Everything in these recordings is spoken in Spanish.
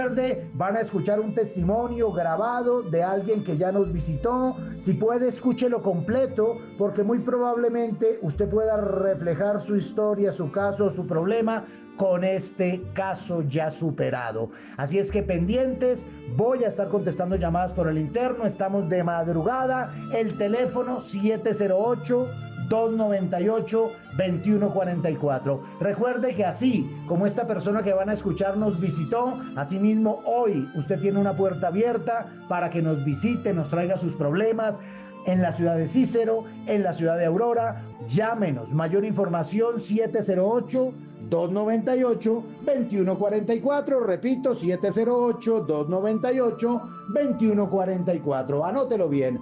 Recuerde, van a escuchar un testimonio grabado de alguien que ya nos visitó. Si puede, escúchelo completo, porque muy probablemente usted pueda reflejar su historia, su caso, su problema con este caso ya superado. Así es que pendientes, voy a estar contestando llamadas por el interno. Estamos de madrugada. El teléfono 708-298-2144. Recuerde que así como esta persona que van a escuchar nos visitó, asimismo hoy usted tiene una puerta abierta para que nos visite, nos traiga sus problemas en la ciudad de Cícero, en la ciudad de Aurora. Llámenos. Mayor información 708-298-2144. Repito, 708-298-2144. Anótelo bien.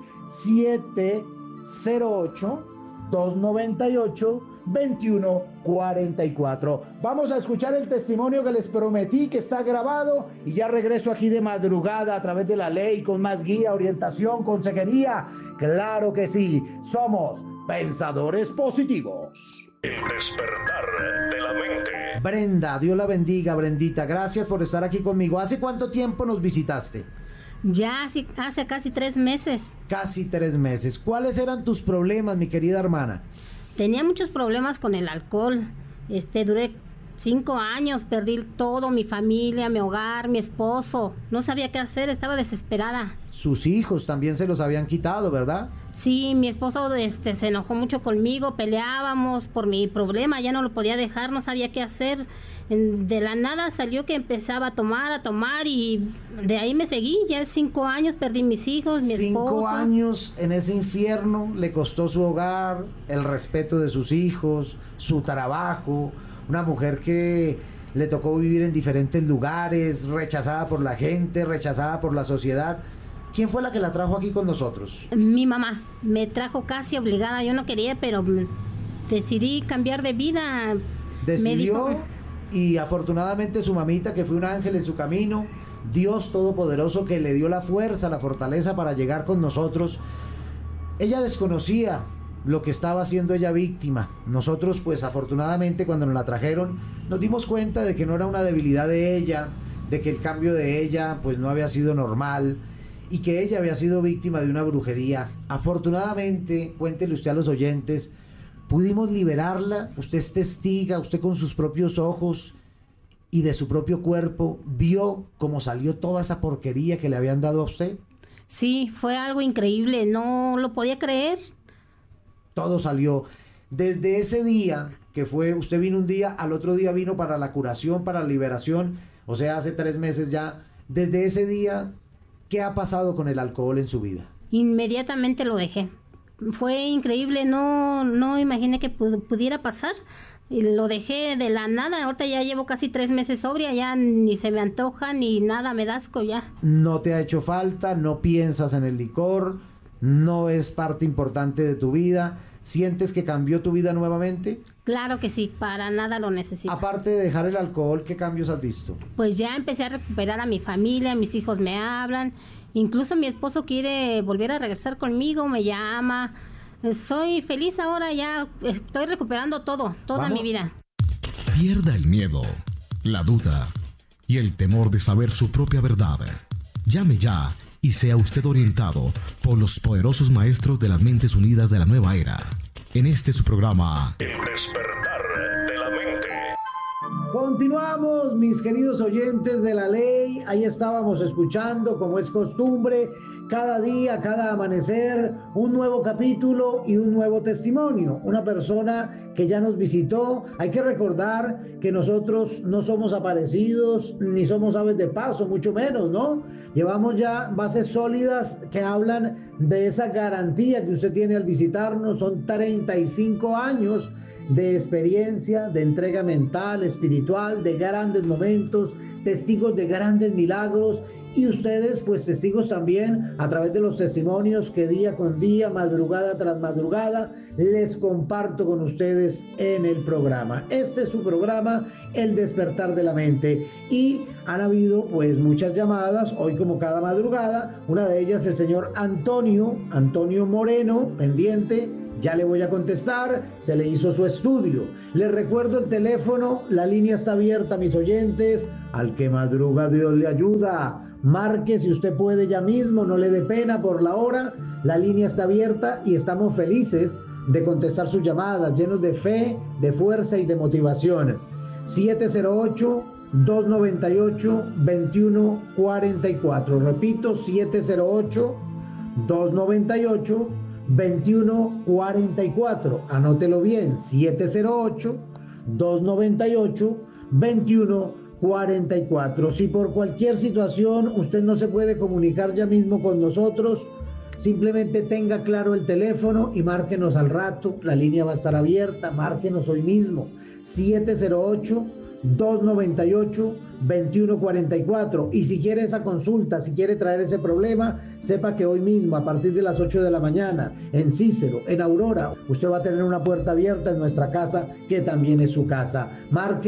708-298-2144. Vamos a escuchar el testimonio que les prometí, que está grabado, y ya regreso aquí de madrugada a través de la ley con más guía, orientación, consejería. Claro que sí, somos pensadores positivos. El despertar de la mente. Brenda, Dios la bendiga, Brendita. Gracias por estar aquí conmigo. ¿Hace cuánto tiempo nos visitaste? Ya hace casi 3 meses. Casi 3 meses. ¿Cuáles eran tus problemas, mi querida hermana? Tenía muchos problemas con el alcohol. Duré 5 años, perdí todo, mi familia, mi hogar, mi esposo. No sabía qué hacer, estaba desesperada. Sus hijos también se los habían quitado, ¿verdad? Sí, mi esposo se enojó mucho conmigo, peleábamos por mi problema, ya no lo podía dejar, no sabía qué hacer. De la nada salió que empezaba a tomar y de ahí me seguí. Ya 5 años, perdí mis hijos, mi esposo. 5 años en ese infierno, le costó su hogar, el respeto de sus hijos, su trabajo. Una mujer que le tocó vivir en diferentes lugares, rechazada por la gente, rechazada por la sociedad. ¿Quién fue la que la trajo aquí con nosotros? Mi mamá me trajo casi obligada. Yo no quería, pero decidí cambiar de vida. Decidió, y afortunadamente su mamita, que fue un ángel en su camino, Dios Todopoderoso, que le dio la fuerza, la fortaleza para llegar con nosotros. Ella desconocía lo que estaba haciendo ella víctima. Nosotros, pues afortunadamente, cuando nos la trajeron, nos dimos cuenta de que no era una debilidad de ella, de que el cambio de ella pues no había sido normal, y que ella había sido víctima de una brujería. Afortunadamente, cuéntele usted a los oyentes, pudimos liberarla. Usted es testiga, usted con sus propios ojos y de su propio cuerpo vio cómo salió toda esa porquería que le habían dado a usted. Sí, fue algo increíble, no lo podía creer. Todo salió. Desde ese día que fue, usted vino un día, al otro día vino para la curación, para la liberación, o sea, hace 3 meses ya. Desde ese día, ¿qué ha pasado con el alcohol en su vida? Inmediatamente lo dejé. Fue increíble, no imaginé que pudiera pasar. Y lo dejé de la nada. Ahorita ya llevo casi 3 meses sobria, ya ni se me antoja ni nada, me da asco ya. No te ha hecho falta, no piensas en el licor, no es parte importante de tu vida. ¿Sientes que cambió tu vida nuevamente? Claro que sí, para nada lo necesito. Aparte de dejar el alcohol, ¿qué cambios has visto? Pues ya empecé a recuperar a mi familia, mis hijos me hablan, incluso mi esposo quiere volver a regresar conmigo, me llama. Soy feliz ahora, ya estoy recuperando toda mi vida. Pierda el miedo, la duda y el temor de saber su propia verdad. Llame ya y sea usted orientado por los poderosos maestros de las mentes unidas de la nueva era. En este su programa, El despertar de la mente. Continuamos, mis queridos oyentes de la ley. Ahí estábamos escuchando, como es costumbre, cada día, cada amanecer, un nuevo capítulo y un nuevo testimonio. Una persona que ya nos visitó. Hay que recordar que nosotros no somos aparecidos, ni somos aves de paso, mucho menos, ¿no? Llevamos ya bases sólidas que hablan de esa garantía que usted tiene al visitarnos. Son 35 años de experiencia, de entrega mental, espiritual, de grandes momentos, testigos de grandes milagros. Y ustedes, pues testigos también a través de los testimonios que día con día, madrugada tras madrugada, les comparto con ustedes en el programa. Este es su programa, El Despertar de la Mente. Y han habido pues muchas llamadas, hoy como cada madrugada. Una de ellas el señor Antonio Moreno, pendiente. Ya le voy a contestar, se le hizo su estudio. Les recuerdo el teléfono, la línea está abierta, mis oyentes, Al que madruga Dios le ayuda. Marque si usted puede ya mismo, no le dé pena por la hora. La línea está abierta y estamos felices de contestar sus llamadas, llenos de fe, de fuerza y de motivación. 708-298-2144. Repito, 708-298-2144. Anótelo bien, 708-298-2144. Si por cualquier situación usted no se puede comunicar ya mismo con nosotros, simplemente tenga claro el teléfono y márquenos al rato. La línea va a estar abierta, márquenos hoy mismo. 708-298-2144. Y si quiere esa consulta, si quiere traer ese problema, sepa que hoy mismo, a partir de las 8 de la mañana, en Cícero, en Aurora, usted va a tener una puerta abierta en nuestra casa, que también es su casa. Marque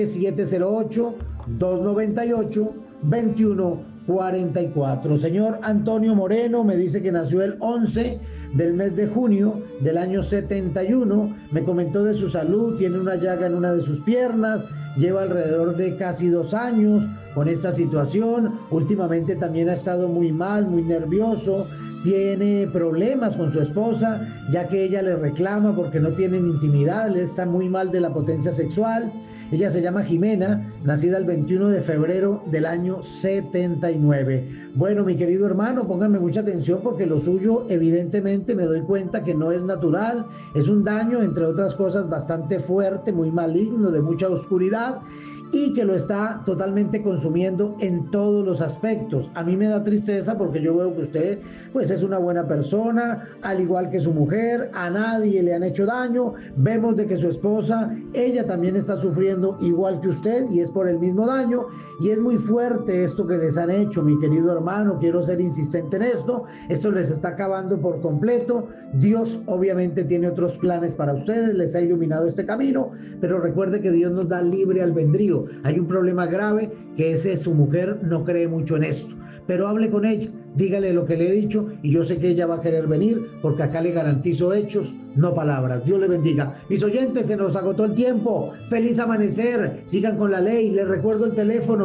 708-298-2144. Señor Antonio Moreno me dice que nació el 11 del mes de junio del año 71. Me comentó de su salud, tiene una llaga en una de sus piernas, lleva alrededor de casi 2 años con esta situación. Últimamente también ha estado muy mal, muy nervioso. Tiene problemas con su esposa, ya que ella le reclama porque no tienen intimidad, él está muy mal de la potencia sexual. Ella se llama Jimena, nacida el 21 de febrero del año 79. Bueno, mi querido hermano, pónganme mucha atención porque lo suyo evidentemente me doy cuenta que no es natural. Es un daño, entre otras cosas, bastante fuerte, muy maligno, de mucha oscuridad, y que lo está totalmente consumiendo en todos los aspectos. A mí me da tristeza porque yo veo que usted pues es una buena persona, al igual que su mujer, a nadie le han hecho daño. Vemos de que su esposa, ella también está sufriendo igual que usted y es por el mismo daño, y es muy fuerte esto que les han hecho, mi querido hermano. Quiero ser insistente en esto les está acabando por completo. Dios obviamente tiene otros planes para ustedes, les ha iluminado este camino, pero recuerde que Dios nos da libre albedrío. Hay un problema grave, que su mujer no cree mucho en esto, pero hable con ella, dígale lo que le he dicho y yo sé que ella va a querer venir, porque acá le garantizo hechos, no palabras. Dios le bendiga. Mis oyentes, se nos agotó el tiempo. Feliz amanecer, sigan con la ley. Les recuerdo el teléfono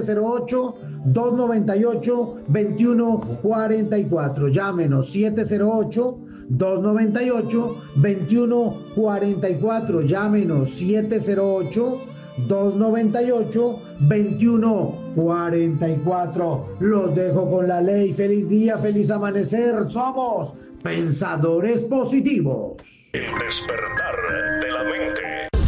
708-298-2144. Llámenos 708-298-2144. Llámenos 708-298-2144. Los dejo con la ley. Feliz día, feliz amanecer. Somos pensadores positivos. El despertar de la mente.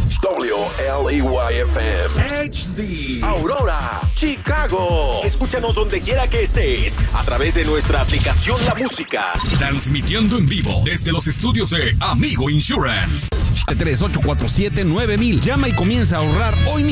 WLEY-FM HD Aurora, Chicago. Escúchanos donde quiera que estés a través de nuestra aplicación La Música. Transmitiendo en vivo desde los estudios de Amigo Insurance. 3847-9000. Llama y comienza a ahorrar hoy mismo.